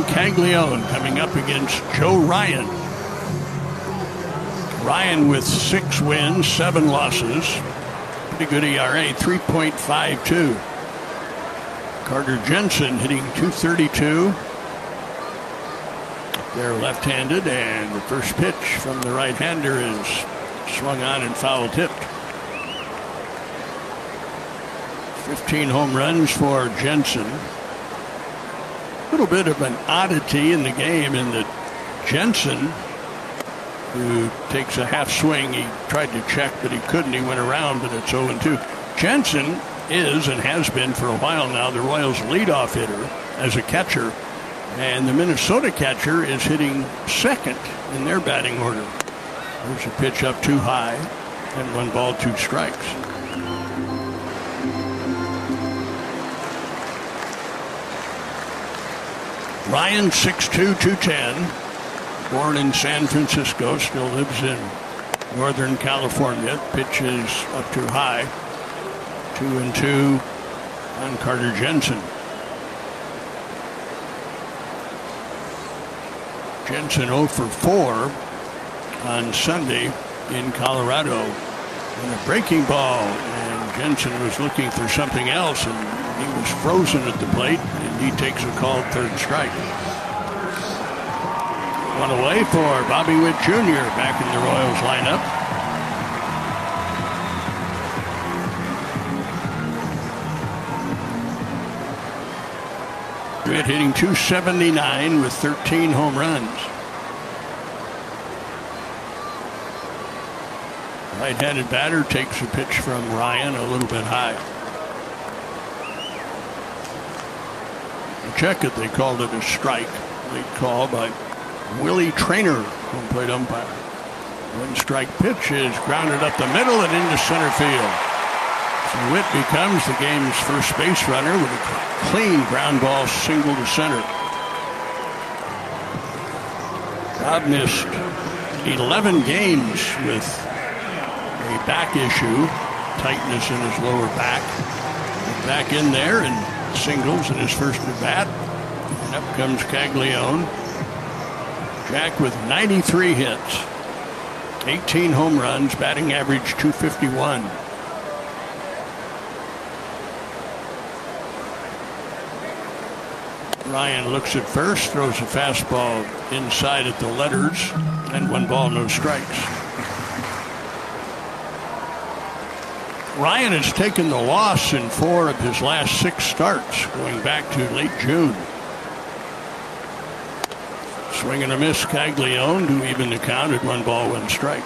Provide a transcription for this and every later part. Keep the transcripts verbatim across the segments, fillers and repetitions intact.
Caglione coming up against Joe Ryan. Ryan with six wins, seven losses. Pretty good E R A, three point five two. Carter Jensen hitting two thirty-two. They're left-handed, and the first pitch from the right-hander is swung on and foul-tipped. fifteen home runs for Jensen. A little bit of an oddity in the game in that Jensen, who takes a half swing, he tried to check, but he couldn't. He went around, but it's oh and two. Jensen is and has been for a while now the Royals' leadoff hitter as a catcher, and the Minnesota catcher is hitting second in their batting order. There's a pitch up too high, and one ball, two strikes. Ryan, six two, two ten, born in San Francisco, still lives in Northern California. Pitches up too high. Two and two on Carter Jensen. Jensen oh for four on Sunday in Colorado. And a breaking ball, and Jensen was looking for something else, and he was frozen at the plate, and he takes a called third strike. One away for Bobby Witt Junior back in the Royals lineup. Witt hitting two seventy-nine with thirteen home runs. Right-handed batter takes a pitch from Ryan a little bit high. Check it, they called it a strike. Late call by Willie Trainer, home plate umpire. One strike pitch is grounded up the middle and into center field. So Witt becomes the game's first base runner with a clean ground ball single to center. Bob missed eleven games with a back issue, tightness in his lower back. Back in there and singles in his first at bat. And up comes Caglione. Jack with ninety-three hits, eighteen home runs, batting average two fifty-one. Ryan looks at first, throws a fastball inside at the letters, and one ball, no strikes. Ryan has taken the loss in four of his last six starts, going back to late June. Swing and a miss, Caglione to even the count at one ball, one strike.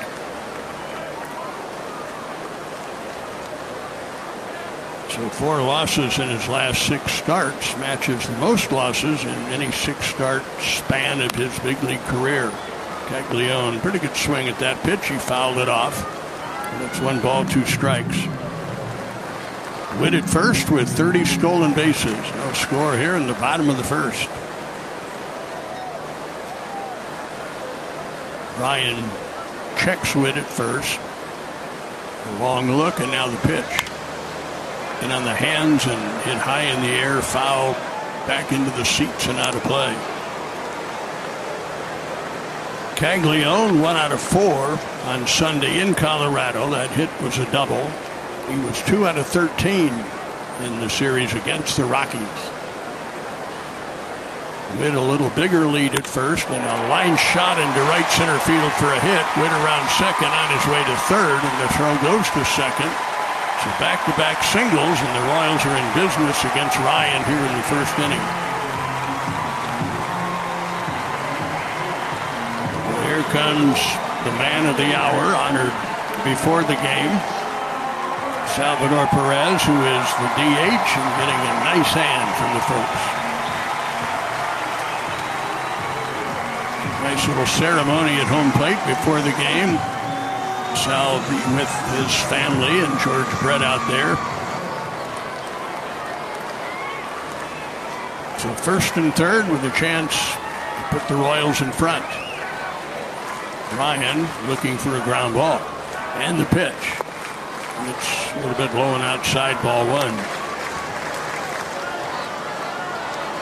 So four losses in his last six starts, matches the most losses in any six-start span of his big league career. Caglione, pretty good swing at that pitch. He fouled it off. And it's one ball, two strikes. Witt at first with thirty stolen bases. No score here in the bottom of the first. Ryan checks Witt at first. A long look, and now the pitch. And on the hands and hit high in the air, foul back into the seats and out of play. Caglione, one out of four on Sunday in Colorado. That hit was a double. He was two out of thirteen in the series against the Rockies. Witt a little bigger lead at first, and a line shot into right center field for a hit. Witt around second on his way to third, and the throw goes to second. So back-to-back singles, and the Royals are in business against Ryan here in the first inning. Here comes the man of the hour, honored before the game. Salvador Perez, who is the D H and getting a nice hand from the folks. Nice little ceremony at home plate before the game. Sal with his family and George Brett out there. So first and third with a chance to put the Royals in front. Ryan looking for a ground ball. And the pitch. And it's a little bit low and outside, ball one.